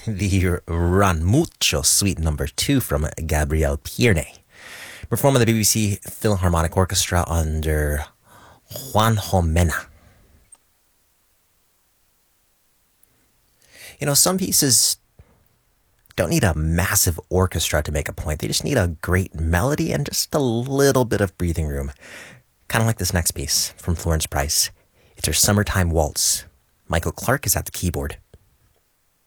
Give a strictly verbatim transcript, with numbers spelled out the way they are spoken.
the Run Mucho Suite number two from Gabriel Pierne, performed by the B B C Philharmonic Orchestra under Juan Jomena. You know, some pieces don't need a massive orchestra to make a point. They just need a great melody and just a little bit of breathing room. Kind of like this next piece from Florence Price. It's her Summertime Waltz. Michael Clark is at the keyboard.